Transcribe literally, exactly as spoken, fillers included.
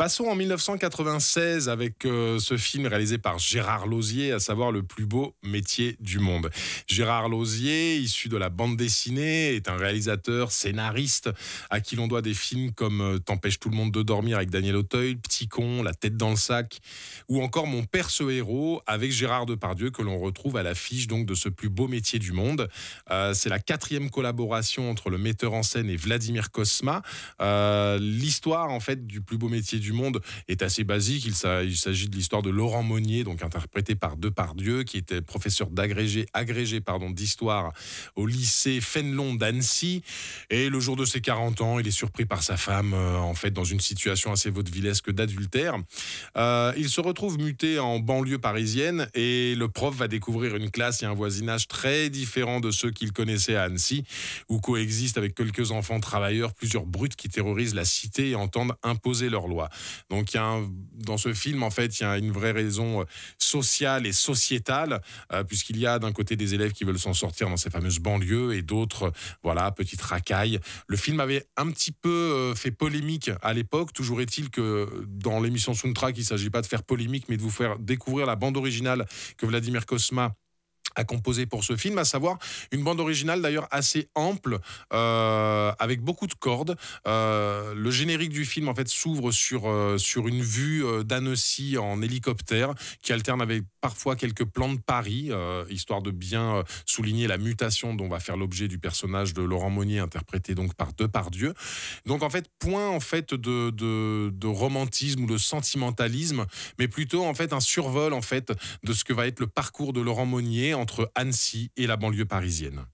Passons en dix-neuf cent quatre-vingt-seize avec euh, ce film réalisé par Gérard Lauzier, à savoir Le plus beau métier du monde. Gérard Lauzier, issu de la bande dessinée, est un réalisateur, scénariste, à qui l'on doit des films comme euh, T'empêche tout le monde de dormir avec Daniel Auteuil, Petit con, La tête dans le sac, ou encore Mon père ce héros avec Gérard Depardieu, que l'on retrouve à l'affiche donc de ce plus beau métier du monde. Euh, c'est la quatrième collaboration entre le metteur en scène et Vladimir Cosma. Euh, l'histoire en fait du plus beau métier du monde est assez basique. Il, s'a- il s'agit de l'histoire de Laurent Monnier, donc interprété par Depardieu, qui était professeur d'agrégé, agrégé pardon, d'histoire au lycée Fénelon d'Annecy. Et le jour de ses quarante ans, il est surpris par sa femme, euh, en fait, dans une situation assez vaudevillesque d'adultère. Euh, il se retrouve muté en banlieue parisienne et le prof va découvrir une classe et un voisinage très différents de ceux qu'il connaissait à Annecy, où coexistent avec quelques enfants travailleurs plusieurs brutes qui terrorisent la cité et entendent imposer leurs lois. Donc il y a un- dans ce film, en fait, il y a une vraie raison euh, sociale et sociétale, euh, puisqu'il y a d'un côté des élèves qui veulent s'en sortir dans ces fameuses banlieues et d'autres, euh, voilà, petites racailles. Le film avait un petit peu euh, fait polémique à l'époque. Toujours est-il que dans l'émission Soundtrack, il ne s'agit pas de faire polémique, mais de vous faire découvrir la bande originale que Vladimir Cosma a composé pour ce film, à savoir une bande originale d'ailleurs assez ample, euh, avec beaucoup de cordes. Euh, le générique du film en fait s'ouvre sur euh, sur une vue euh, d'Annecy en hélicoptère, qui alterne avec parfois quelques plans de Paris, euh, histoire de bien euh, souligner la mutation dont va faire l'objet du personnage de Laurent Monnier, interprété donc par Depardieu. Donc en fait, point en fait de, de, de romantisme ou de sentimentalisme, mais plutôt en fait un survol en fait de ce que va être le parcours de Laurent Monnier entre Annecy et la banlieue parisienne.